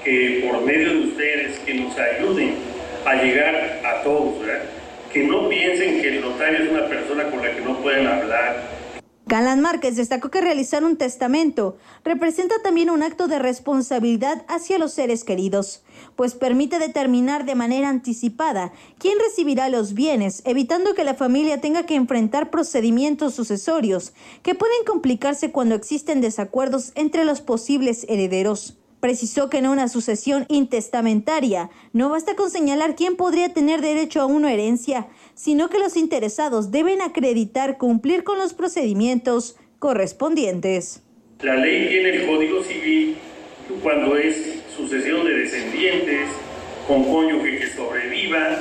que por medio de ustedes que nos ayuden a llegar a todos, ¿verdad? Que no piensen que el notario es una persona con la que no pueden hablar. Galán Márquez destacó que realizar un testamento representa también un acto de responsabilidad hacia los seres queridos, pues permite determinar de manera anticipada quién recibirá los bienes, evitando que la familia tenga que enfrentar procedimientos sucesorios que pueden complicarse cuando existen desacuerdos entre los posibles herederos. Precisó que en una sucesión intestamentaria no basta con señalar quién podría tener derecho a una herencia, sino que los interesados deben acreditar cumplir con los procedimientos correspondientes. La ley tiene el Código Civil cuando es sucesión de descendientes con cónyuge que sobreviva,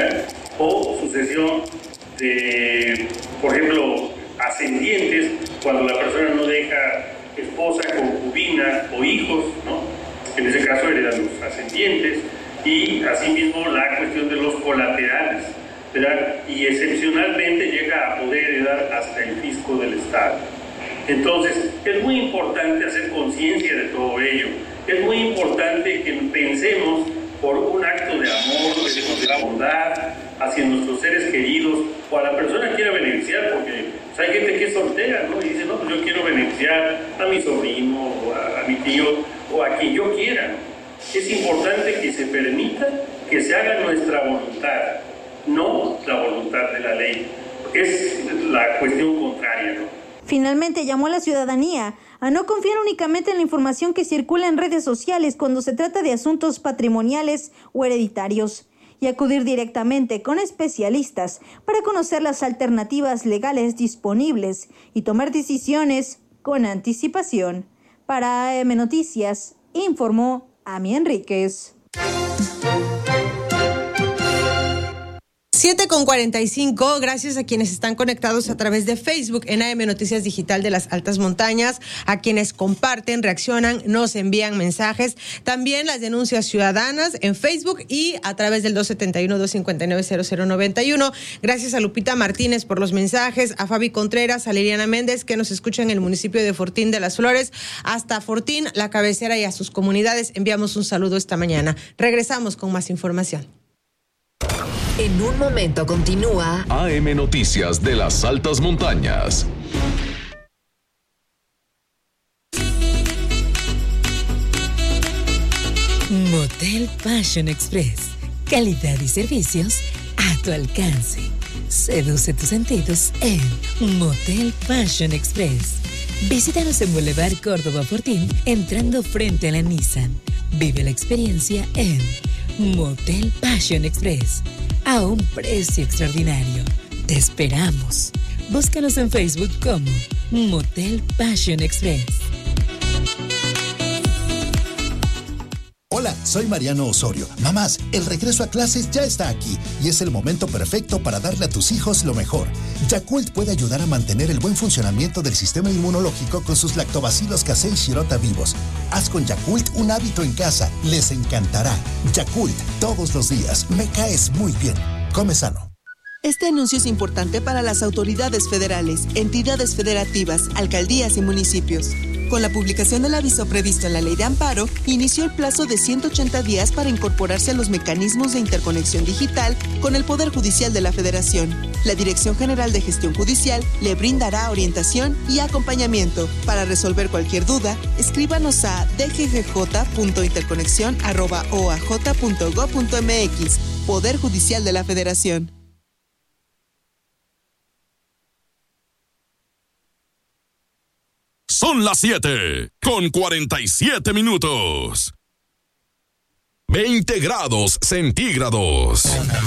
o sucesión de, por ejemplo, ascendientes, cuando la persona no deja esposa, concubina o hijos, ¿no? En ese caso heredan los ascendientes, y asimismo la cuestión de los colaterales, ¿verdad? Y excepcionalmente llega a poder heredar hasta el fisco del Estado. Entonces, es muy importante hacer conciencia de todo ello. Es muy importante que pensemos por un acto de amor, de bondad hacia nuestros seres queridos, o a la persona que quiera beneficiar, porque hay gente que es soltera, ¿no? Y dice, no, pues yo quiero beneficiar a mi sobrino, o a mi tío, o a quien yo quiera. Es importante que se permita que se haga nuestra voluntad, no la voluntad de la ley. Es la cuestión contraria, ¿no? Finalmente llamó a la ciudadanía a no confiar únicamente en la información que circula en redes sociales cuando se trata de asuntos patrimoniales o hereditarios, y acudir directamente con especialistas para conocer las alternativas legales disponibles y tomar decisiones con anticipación. Para AM Noticias, informó Ami Enríquez. 7:45, gracias a quienes están conectados a través de Facebook en AM Noticias Digital de las Altas Montañas, a quienes comparten, reaccionan, nos envían mensajes, también las denuncias ciudadanas en Facebook y a través del 271-259-0091. Gracias a Lupita Martínez por los mensajes, a Fabi Contreras, a Liliana Méndez, que nos escuchan en el municipio de Fortín de las Flores, hasta Fortín, la cabecera, y a sus comunidades. Enviamos un saludo esta mañana. Regresamos con más información. En un momento continúa AM Noticias de las Altas Montañas. Motel Fashion Express. Calidad y servicios a tu alcance. Seduce tus sentidos en Motel Fashion Express. Visítanos en Boulevard Córdoba Fortín, entrando frente a la Nissan. Vive la experiencia en Motel Fashion Express, a un precio extraordinario. Te esperamos. Búscanos en Facebook como Motel Fashion Express. Hola, soy Mariano Osorio. Mamás, el regreso a clases ya está aquí y es el momento perfecto para darle a tus hijos lo mejor. Yakult puede ayudar a mantener el buen funcionamiento del sistema inmunológico con sus lactobacilos casei shirota vivos. Haz con Yakult un hábito en casa. Les encantará. Yakult, todos los días. Me caes muy bien. Come sano. Este anuncio es importante para las autoridades federales, entidades federativas, alcaldías y municipios. Con la publicación del aviso previsto en la Ley de Amparo, inició el plazo de 180 días para incorporarse a los mecanismos de interconexión digital con el Poder Judicial de la Federación. La Dirección General de Gestión Judicial le brindará orientación y acompañamiento. Para resolver cualquier duda, escríbanos a dggj.interconexion@oaj.gov.mx. Poder Judicial de la Federación. Son las 7:47. 20 grados centígrados.